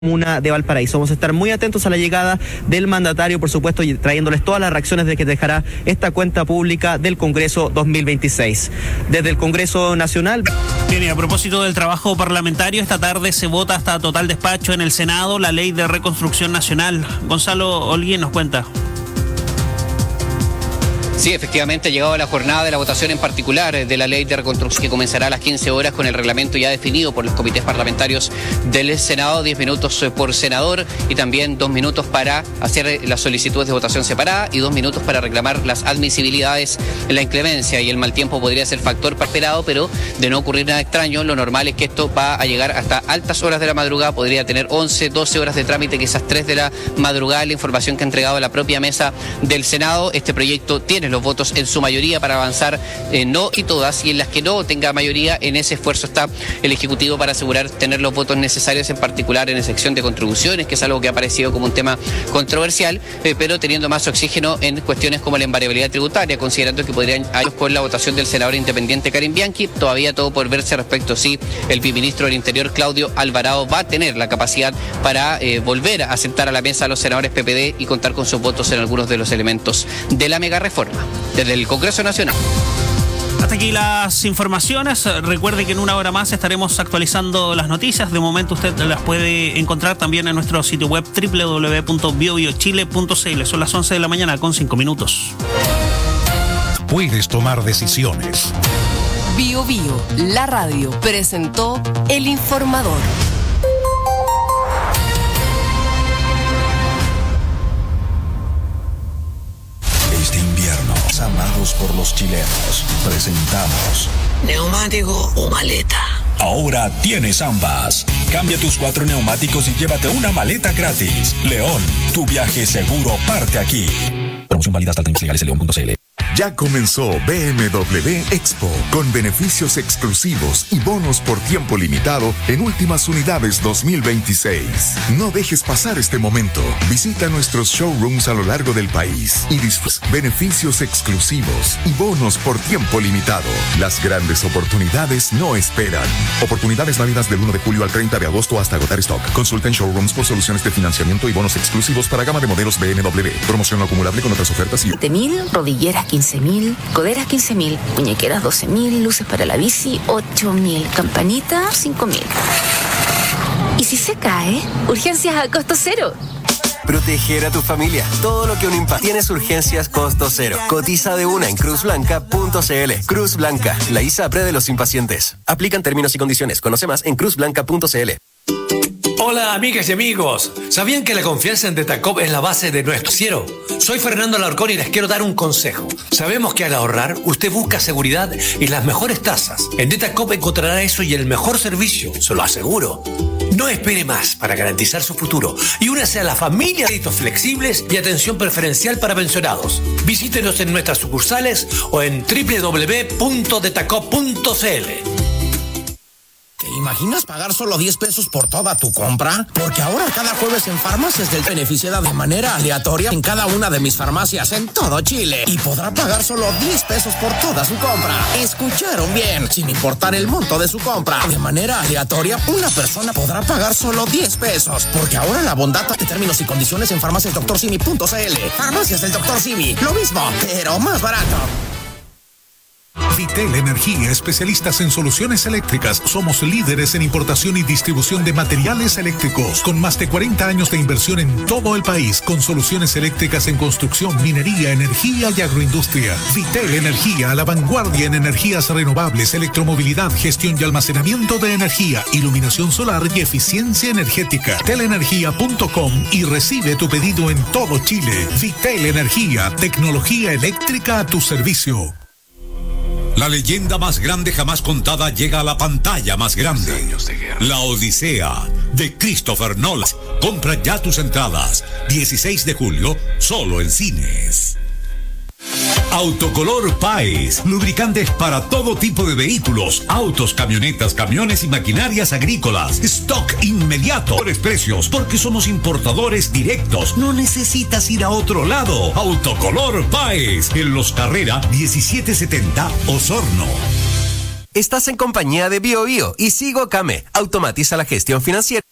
comuna de Valparaíso. Vamos a estar muy atentos a la llegada del mandatario, por supuesto, y trayéndoles todas las reacciones de que dejará esta cuenta pública del Congreso 2026. Desde el Congreso Nacional. Bien, y a propósito del trabajo parlamentario, esta tarde se vota hasta total despacho en el Senado la Ley de Reconstrucción Nacional. Gonzalo Olguín nos cuenta. Sí, efectivamente ha llegado la jornada de la votación en particular de la ley de reconstrucción que comenzará a las 15 horas con el reglamento ya definido por los comités parlamentarios del Senado, 10 minutos por senador y también 2 minutos para hacer las solicitudes de votación separada y 2 minutos para reclamar las admisibilidades. La inclemencia y el mal tiempo podría ser factor esperado, pero de no ocurrir nada extraño, lo normal es que esto va a llegar hasta altas horas de la madrugada, podría tener 11, 12 horas de trámite, quizás 3 de la madrugada, la información que ha entregado la propia mesa del Senado. Este proyecto tiene los votos en su mayoría para avanzar, no y todas, y en las que no tenga mayoría, en ese esfuerzo está el Ejecutivo para asegurar tener los votos necesarios, en particular en sección de contribuciones, que es algo que ha aparecido como un tema controversial, pero teniendo más oxígeno en cuestiones como la invariabilidad tributaria, considerando que podrían ir con la votación del senador independiente Karim Bianchi. Todavía todo por verse respecto si el viceministro del Interior Claudio Alvarado va a tener la capacidad para volver a sentar a la mesa a los senadores PPD y contar con sus votos en algunos de los elementos de la mega reforma desde el Congreso Nacional. Hasta aquí las informaciones. Recuerde que en una hora más estaremos actualizando las noticias. De momento usted las puede encontrar también en nuestro sitio web www.biobiochile.cl. Son las 11 de la mañana con 5 minutos. Puedes tomar decisiones. Bio Bio, la radio, presentó El Informador. Este invierno, amados por los chilenos, presentamos ¿neumático o maleta? Ahora tienes ambas. Cambia tus 4 neumáticos y llévate una maleta gratis. León, tu viaje seguro parte aquí. Promoción válida hasta el legales en león.cl. Ya comenzó BMW Expo, con beneficios exclusivos y bonos por tiempo limitado en últimas unidades 2026. No dejes pasar este momento. Visita nuestros showrooms a lo largo del país y disfruta beneficios exclusivos y bonos por tiempo limitado. Las grandes oportunidades no esperan. Oportunidades válidas del 1 de julio al 30 de agosto hasta agotar stock. Consulta en showrooms por soluciones de financiamiento y bonos exclusivos para gama de modelos BMW. Promoción no acumulable con otras ofertas y... 7.000, rodilleras 15.000, coderas 15.000, muñequeras 12.000, luces para la bici 8.000, campanita 5.000. ¿Y si se cae? Urgencias a costo cero. Proteger a tu familia. Todo lo que un impacto. Tienes urgencias costo cero. Cotiza de una en cruzblanca.cl. Cruz Blanca, la ISAPRE de los impacientes. Aplican términos y condiciones. Conoce más en cruzblanca.cl. Hola amigas y amigos, ¿sabían que la confianza en Detacop es la base de nuestro cielo? Soy Fernando Alarcón y les quiero dar un consejo. Sabemos que al ahorrar usted busca seguridad y las mejores tasas. En Detacop encontrará eso y el mejor servicio, se lo aseguro. No espere más para garantizar su futuro y únase a la familia de créditos flexibles y atención preferencial para pensionados. Visítenos en nuestras sucursales o en www.detacop.cl. ¿Te imaginas pagar solo 10 pesos por toda tu compra? Porque ahora cada jueves en Farmacias del beneficiada de manera aleatoria en cada una de mis farmacias en todo Chile. Y podrá pagar solo 10 pesos por toda su compra. ¿Escucharon bien? Sin importar el monto de su compra. De manera aleatoria, una persona podrá pagar solo 10 pesos. Porque ahora la bondad de términos y condiciones en farmaciasdoctorsimi.cl. Farmacias del Dr. Simi. Lo mismo, pero más barato. Vitel Energía, especialistas en soluciones eléctricas. Somos líderes en importación y distribución de materiales eléctricos, con más de 40 años de inversión en todo el país, con soluciones eléctricas en construcción, minería, energía y agroindustria. Vitel Energía, a la vanguardia en energías renovables, electromovilidad, gestión y almacenamiento de energía, iluminación solar y eficiencia energética. Telenergia.com y recibe tu pedido en todo Chile. Vitel Energía, tecnología eléctrica a tu servicio. La leyenda más grande jamás contada llega a la pantalla más grande. La Odisea, de Christopher Nolan. Compra ya tus entradas. 16 de julio, solo en cines. Autocolor Paes, lubricantes para todo tipo de vehículos, autos, camionetas, camiones y maquinarias agrícolas. Stock inmediato, por precios, porque somos importadores directos. No necesitas ir a otro lado. Autocolor Paes, en Los Carrera 1770, Osorno. Estás en compañía de Bio Bio y Sigo Came. Automatiza la gestión financiera.